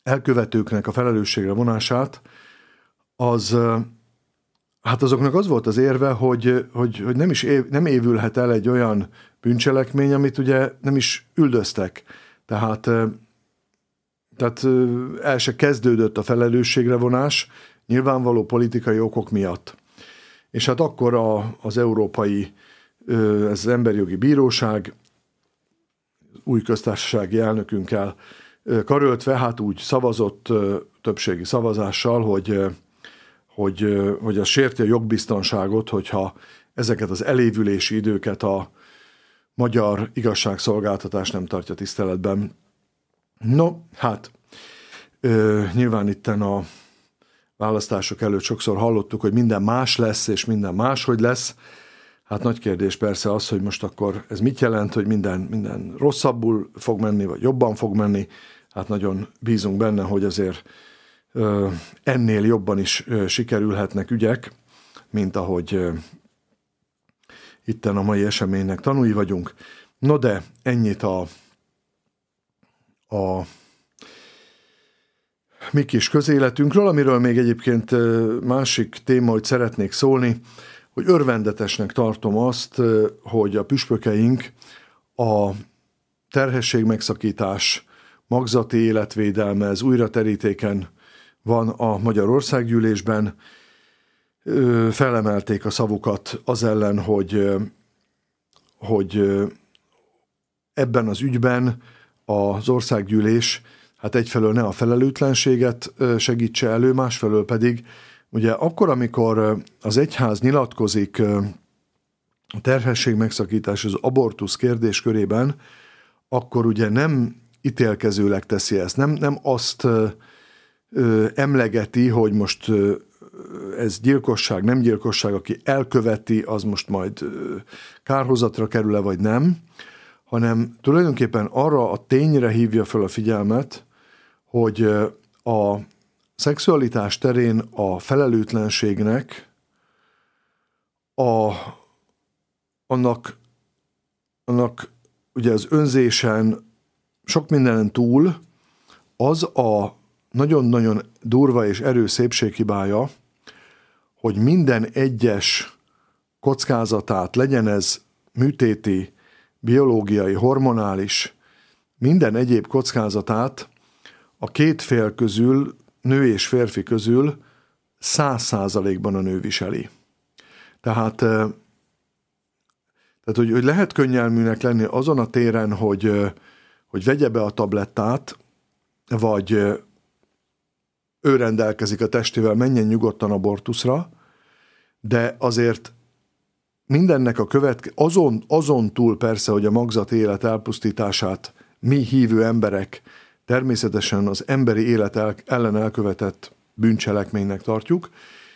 elkövetőknek a felelősségre vonását, hát azoknak az volt az érve, hogy nem évülhet el egy olyan bűncselekmény, amit ugye nem is üldöztek. Tehát el se kezdődött a felelősségre vonás, nyilvánvaló politikai okok miatt. És hát akkor az Európai az Emberjogi Bíróság új köztársasági elnökünkkel karöltve, hát úgy szavazott többségi szavazással, hogy az sérti a jogbiztonságot, hogyha ezeket az elévülési időket a magyar igazságszolgáltatás nem tartja tiszteletben. No, hát nyilván itten a választások előtt sokszor hallottuk, hogy minden más lesz, és minden máshogy lesz. Hát nagy kérdés persze az, hogy most akkor ez mit jelent, hogy minden rosszabbul fog menni, vagy jobban fog menni. Hát nagyon bízunk benne, hogy azért ennél jobban is sikerülhetnek ügyek, mint ahogy itten a mai eseménynek tanúi vagyunk. No de ennyit a mi kis közéletünkről, amiről még egyébként másik téma, hogy szeretnék szólni, hogy örvendetesnek tartom azt, hogy a püspökeink a terhességmegszakítás, magzati életvédelme, ez újra terítéken van a Magyar Országgyűlésben, felemelték a szavukat az ellen, hogy ebben az ügyben az országgyűlés hát egyfelől ne a felelőtlenséget segítse elő, másfelől pedig ugye akkor, amikor az egyház nyilatkozik a terhességmegszakítás, az abortusz kérdéskörében, akkor ugye nem ítélkezőleg teszi ezt, nem azt emlegeti, hogy most ez gyilkosság, nem gyilkosság, aki elköveti, az most majd kárhozatra kerül-e, vagy nem, hanem tulajdonképpen arra a tényre hívja fel a figyelmet, hogy a szexualitás terén a felelőtlenségnek annak ugye az önzésen sok mindenen túl az a nagyon-nagyon durva és erős szépséghibája, hogy minden egyes kockázatát, legyen ez műtéti, biológiai, hormonális, minden egyéb kockázatát a két fél közül, nő és férfi közül 100%-ban a nő viseli. Tehát hogy lehet könnyelműnek lenni azon a téren, hogy vegye be a tablettát, vagy ő rendelkezik a testével, menjen nyugodtan abortuszra, de azért mindennek a azon túl persze, hogy a magzati élet elpusztítását mi hívő emberek természetesen az emberi élet ellen elkövetett bűncselekménynek tartjuk,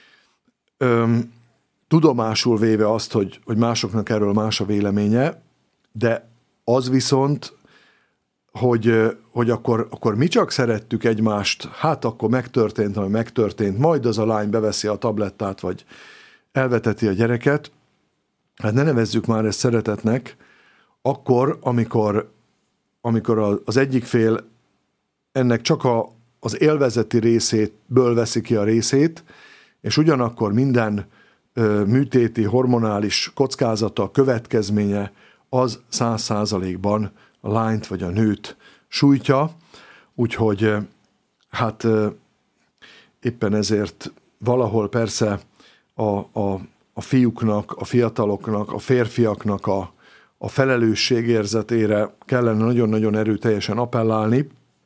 tudomásul véve azt, hogy másoknak erről más a véleménye, de az viszont, hogy akkor mi csak szerettük egymást, hát akkor megtörtént, ami megtörtént, majd az a lány beveszi a tablettát, vagy elveteti a gyereket, hát ne nevezzük már ezt szeretetnek, akkor, amikor az egyik fél ennek csak az élvezeti részéből veszi ki a részét, és ugyanakkor minden műtéti, hormonális kockázata, következménye az 100%-ban a lányt vagy a nőt sújtja, úgyhogy hát éppen ezért valahol persze a fiúknak, a fiataloknak, a férfiaknak a felelősségérzetére kellene nagyon-nagyon erőteljesen appellálni.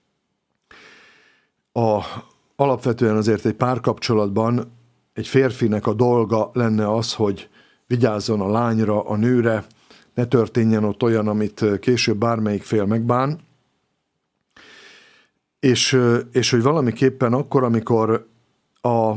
Alapvetően azért egy párkapcsolatban egy férfinek a dolga lenne az, hogy vigyázzon a lányra, a nőre, ne történjen ott olyan, amit később bármelyik fél megbán, és hogy valamiképpen akkor, amikor az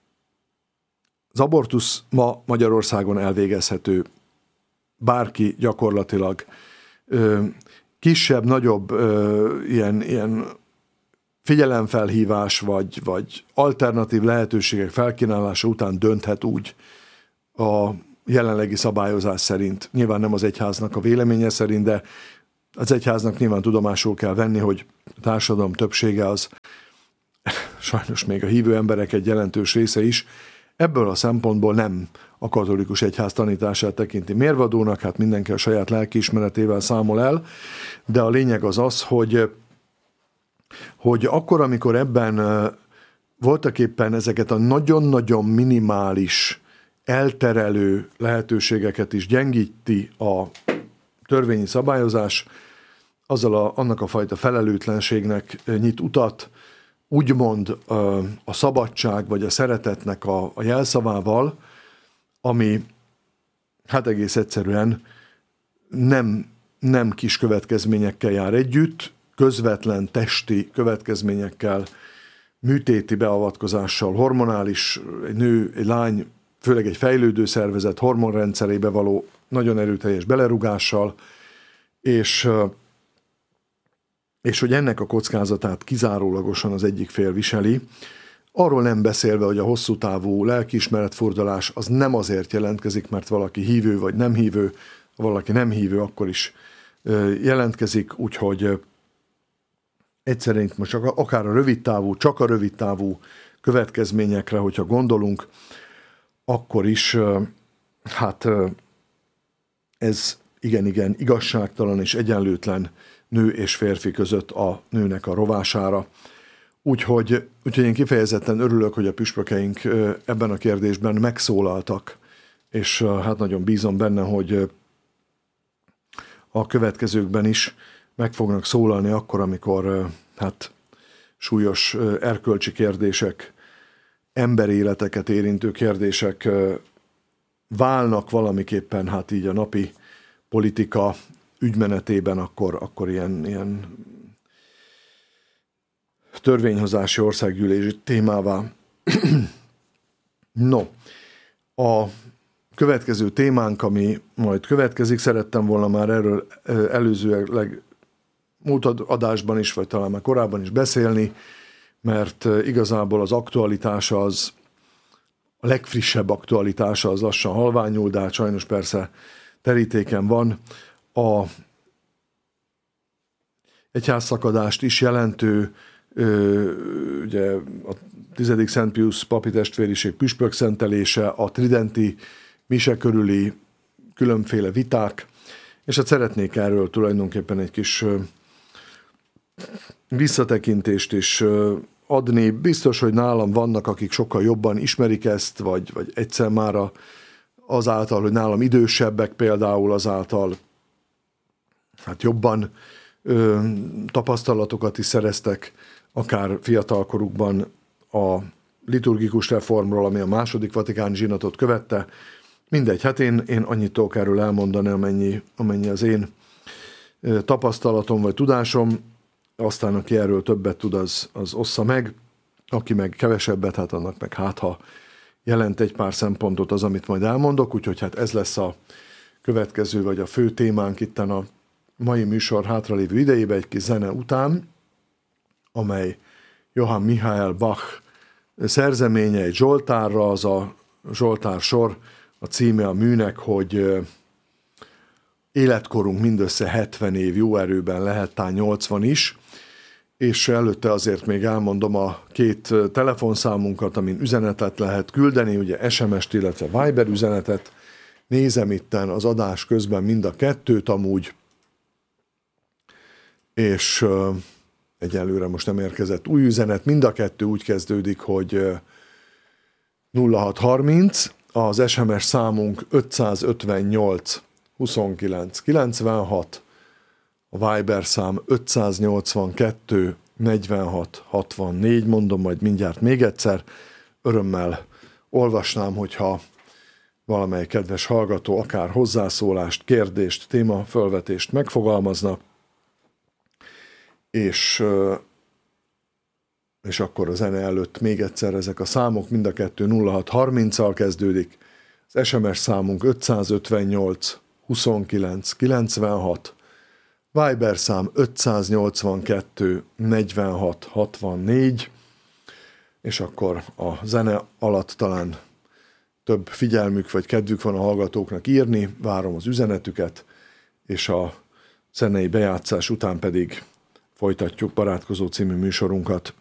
abortusz ma Magyarországon elvégezhető, bárki gyakorlatilag kisebb, nagyobb ilyen figyelemfelhívás vagy alternatív lehetőségek felkínálása után dönthet úgy a jelenlegi szabályozás szerint. Nyilván nem az egyháznak a véleménye szerint, de az egyháznak nyilván tudomásul kell venni, hogy a társadalom többsége az sajnos még a hívő emberek egy jelentős része is ebből a szempontból nem a katolikus egyház tanítását tekinti mérvadónak, hát mindenki a saját lelkiismeretével számol el, de a lényeg az, hogy akkor, amikor ebben voltak éppen ezeket a nagyon-nagyon minimális, elterelő lehetőségeket is gyengíti a törvényi szabályozás, annak a fajta felelőtlenségnek nyit utat, úgymond a szabadság vagy a szeretetnek a jelszavával, ami hát egész egyszerűen nem kis következményekkel jár együtt, közvetlen testi következményekkel, műtéti beavatkozással, hormonális, egy nő, egy lány, főleg egy fejlődő szervezet hormonrendszerébe való nagyon erőteljes belerúgással, és hogy ennek a kockázatát kizárólagosan az egyik fél viseli. Arról nem beszélve, hogy a hosszú távú lelkiismeretfordulás az nem azért jelentkezik, mert valaki hívő vagy nem hívő, ha valaki nem hívő, akkor is jelentkezik, úgyhogy egyszerűen most akár csak a rövid távú következményekre, hogyha gondolunk, akkor is hát ez igen igazságtalan és egyenlőtlen nő és férfi között a nőnek a rovására. Úgyhogy én kifejezetten örülök, hogy a püspökeink ebben a kérdésben megszólaltak, és hát nagyon bízom benne, hogy a következőkben is meg fognak szólalni akkor, amikor hát súlyos erkölcsi kérdések, emberéleteket érintő kérdések válnak valamiképpen hát így a napi politika ügymenetében, akkor ilyen törvényhozási országgyűlési témává. No, a következő témánk, ami majd következik, szerettem volna már erről előzőleg múlt adásban is, vagy talán már korábban is beszélni, mert igazából az aktualitása az, a legfrissebb aktualitása az lassan halványul, de hát sajnos persze terítéken van. A egyházszakadást is jelentő, ugye a 10. Szent Piusz papi testvériség püspökszentelése, a tridenti mise körüli különféle viták, és hát szeretnék erről tulajdonképpen egy kis visszatekintést is adni. Biztos, hogy nálam vannak, akik sokkal jobban ismerik ezt, vagy egyszer már azáltal, hogy nálam idősebbek például, azáltal hát jobban tapasztalatokat is szereztek, akár fiatalkorukban a liturgikus reformról, ami a második vatikáni zsinatot követte. Mindegy, hát én annyit tudok erről elmondani, amennyi az én tapasztalatom vagy tudásom, aztán aki erről többet tud, az ossza meg, aki meg kevesebbet, hát annak meg ha jelent egy pár szempontot az, amit majd elmondok, úgyhogy hát ez lesz a következő, vagy a fő témánk itten a mai műsor hátralévő idejében, egy kis zene után, amely Johann Michael Bach szerzeménye egy zsoltárra, az a zsoltár sor, a címe a műnek, hogy életkorunk mindössze 70 év, jó erőben lehet tán 80 is, és előtte azért még elmondom a két telefonszámunkat, amin üzenetet lehet küldeni, ugye SMS-t, illetve Viber üzenetet. Nézem itten az adás közben mind a kettőt amúgy, és egyelőre most nem érkezett új üzenet, mind a kettő úgy kezdődik, hogy 0630, az SMS számunk 558 29 96, a Viber szám 582 46 64, mondom majd mindjárt még egyszer, örömmel olvasnám, hogyha valamely kedves hallgató akár hozzászólást, kérdést, témafölvetést megfogalmazna, és akkor a zene előtt még egyszer ezek a számok, mind a kettő 0630-al kezdődik, az SMS számunk 558 29 96, Viber szám 582 46 64, és akkor a zene alatt talán több figyelmük vagy kedvük van a hallgatóknak írni, várom az üzenetüket, és a zenei bejátszás után pedig folytatjuk Barátkozó című műsorunkat.